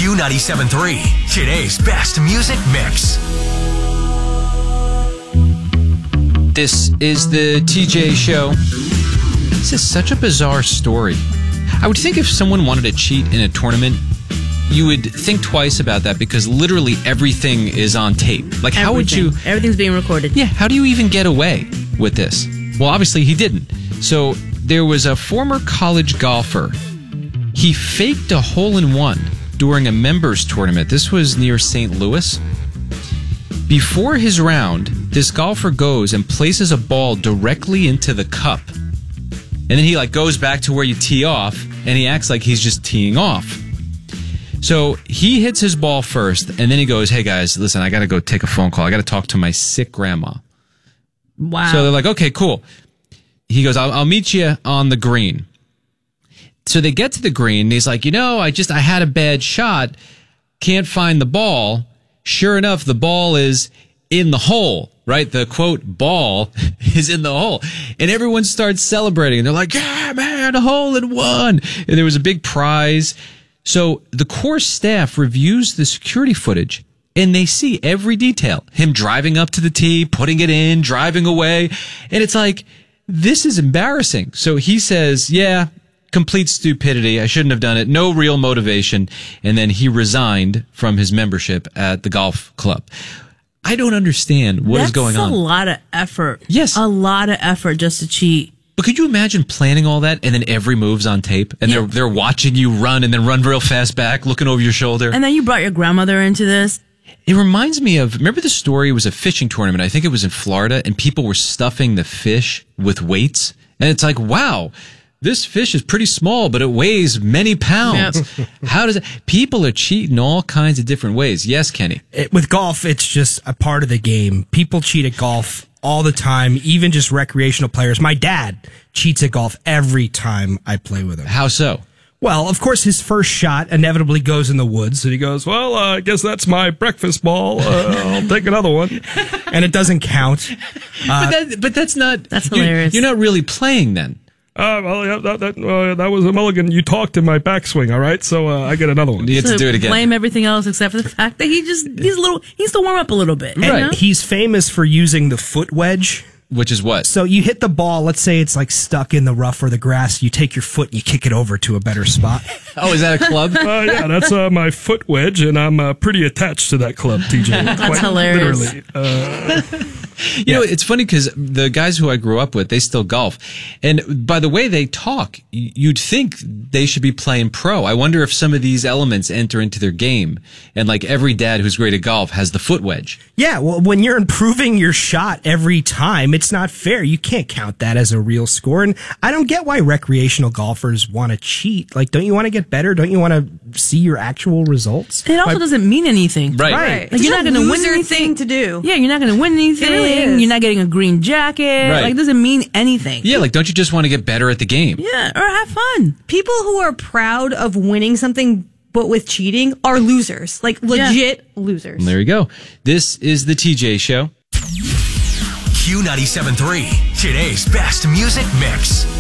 Q97.3, today's best music mix. This is the TJ Show. This is such a bizarre story. I would think if someone wanted to cheat in a tournament, you would think twice about that because literally everything is on tape. Like, how would you... Everything's being recorded. Yeah, how do you even get away with this? Well, obviously he didn't. So there was a former college golfer. He faked a hole-in-one during a members tournament. This was near St. Louis. Before his round, this golfer goes and places a ball directly into the cup. And then he goes back to where you tee off, and he acts like he's just teeing off. So he hits his ball first, and then he goes, "Hey guys, listen, I got to go take a phone call. I got to talk to my sick grandma." Wow. So they're like, "Okay, cool." He goes, I'll meet you on the green. So they get to the green, and he's like, I had a bad shot. Can't find the ball. Sure enough, the ball is in the hole, right? The quote ball is in the hole. And everyone starts celebrating. And they're like, "Yeah, man, a hole in one." And there was a big prize. So the course staff reviews the security footage and they see every detail. Him driving up to the tee, putting it in, driving away. And it's like, this is embarrassing. So he says, "Yeah, complete stupidity. I shouldn't have done it. No real motivation." And then he resigned from his membership at the golf club. I don't understand what is going on. That's a lot of effort. Yes. A lot of effort just to cheat. But could you imagine planning all that and then every move's on tape and they're watching you run and then run real fast back, looking over your shoulder? And then you brought your grandmother into this. It reminds me of, remember the story? It was a fishing tournament. I think it was in Florida, and people were stuffing the fish with weights. And it's like, wow, this fish is pretty small, but it weighs many pounds. Yep. How does it? People are cheating all kinds of different ways. Yes, Kenny. With golf, it's just a part of the game. People cheat at golf all the time, even just recreational players. My dad cheats at golf every time I play with him. How so? Well, of course, his first shot inevitably goes in the woods, and he goes, "Well, I guess that's my breakfast ball. I'll take another one." And it doesn't count. But that's not... That's hilarious. You're not really playing then. That was a mulligan. You talked in my backswing, all right? So I get another one. You get to do it again. Blame everything else except for the fact that he needs to warm up a little bit. And he's famous for using the foot wedge. Which is what? So you hit the ball, let's say it's stuck in the rough or the grass, you take your foot and you kick it over to a better spot. Oh, is that a club? Yeah, that's my foot wedge, and I'm pretty attached to that club, TJ. That's hilarious. Literally. You know, it's funny because the guys who I grew up with, they still golf. And by the way they talk, you'd think they should be playing pro. I wonder if some of these elements enter into their game. And every dad who's great at golf has the foot wedge. Yeah, well, when you're improving your shot every time, it's not fair. You can't count that as a real score. And I don't get why recreational golfers want to cheat. Don't you want to get better? Don't you want to see your actual results? It also doesn't mean anything. Right. You're not going to win anything. Thing to do. Yeah, you're not going to win anything. It really is. You're not getting a green jacket. Right. It doesn't mean anything. Yeah, don't you just want to get better at the game? Yeah, or have fun. People who are proud of winning something but with cheating are losers. Legit losers. There you go. This is the TJ Show. Q97.3, today's best music mix.